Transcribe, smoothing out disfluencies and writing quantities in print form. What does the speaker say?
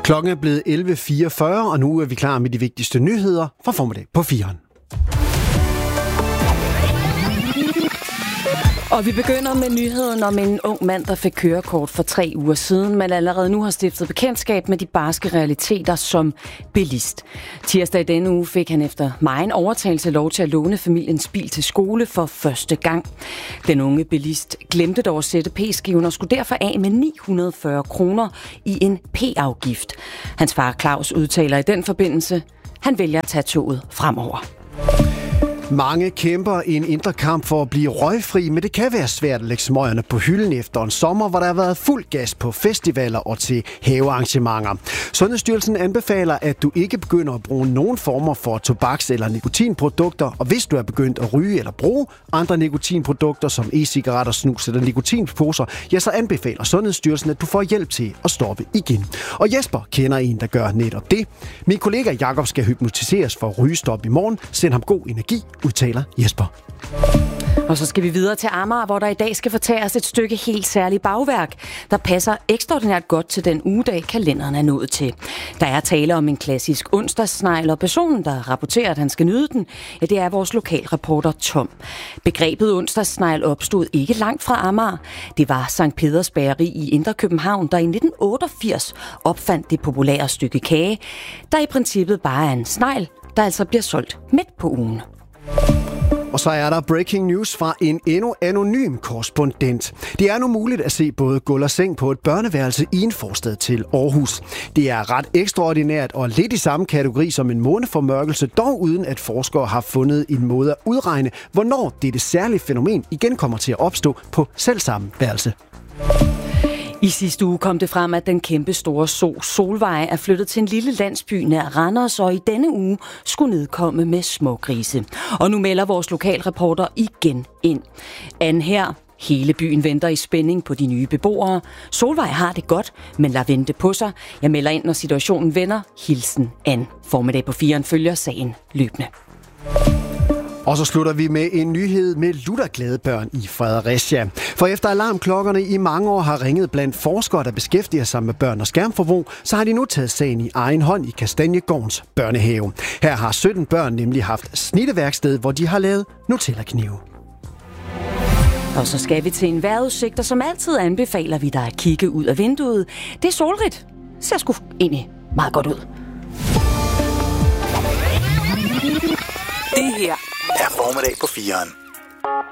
Klokken er blevet 11.44, og nu er vi klar med de vigtigste nyheder fra formiddag på 4'eren. Og vi begynder med nyheden om en ung mand, der fik kørekort for 3 uger siden, men allerede nu har stiftet bekendtskab med de barske realiteter som bilist. Tirsdag i denne uge fik han efter megen overtagelse lov til at låne familiens bil til skole for første gang. Den unge bilist glemte dog at sætte p-skiven og skulle derfor af med 940 kroner i en p-afgift. Hans far Claus udtaler i den forbindelse, han vælger at tage toget fremover. Mange kæmper i en indre kamp for at blive røgfri, men det kan være svært at lægge smøgerne på hylden efter en sommer, hvor der har været fuld gas på festivaler og til havearrangementer. Sundhedsstyrelsen anbefaler, at du ikke begynder at bruge nogen former for tobaks- eller nikotinprodukter, og hvis du er begyndt at ryge eller bruge andre nikotinprodukter som e-cigaretter, snus eller nikotinposer, ja, så anbefaler Sundhedsstyrelsen, at du får hjælp til at stoppe igen. Og Jesper kender en, der gør netop det. Min kollega Jakob skal hypnotiseres for rygestop i morgen. Send ham god energi, udtaler Jesper. Og så skal vi videre til Amager, hvor der i dag skal fortæres et stykke helt særligt bagværk, der passer ekstraordinært godt til den ugedag, kalenderen er nået til. Der er tale om en klassisk onsdagssnegl, og personen, der rapporterer, at han skal nyde den, ja, det er vores lokalreporter Tom. Begrebet onsdagssnegl opstod ikke langt fra Amager. Det var Sankt Peders Bageri i Indre København, der i 1988 opfandt det populære stykke kage, der i princippet bare er en snegl, der altså bliver solgt midt på ugen. Og så er der breaking news fra en endnu anonym korrespondent. Det er nu muligt at se både gulv og seng på et børneværelse i en forstad til Aarhus. Det er ret ekstraordinært og lidt i samme kategori som en måneformørkelse, dog uden at forskere har fundet en måde at udregne, hvornår dette særlige fænomen igen kommer til at opstå på selvsamme værelse. I sidste uge kom det frem, at den kæmpe store Solvej er flyttet til en lille landsby nær Randers, og i denne uge skulle nedkomme med smågrise. Og nu melder vores lokalreporter igen ind. Anne her. Hele byen venter i spænding på de nye beboere. Solvej har det godt, men lader vente på sig. Jeg melder ind, når situationen vender. Hilsen Anne. Formiddag på 4'eren følger sagen løbende. Og så slutter vi med en nyhed med lutterglade børn i Fredericia. For efter alarmklokkerne i mange år har ringet blandt forskere, der beskæftiger sig med børn og skærmforbrug, så har de nu taget sagen i egen hånd i Kastanjegårdens børnehave. Her har 17 børn nemlig haft snitteværksted, hvor de har lavet Nutella-knive. Og så skal vi til en vejrudsigt, og som altid anbefaler vi dig at kigge ud af vinduet. Det er solrigt. Ser sgu egentlig meget godt ud. Det her er formiddag på 4'eren.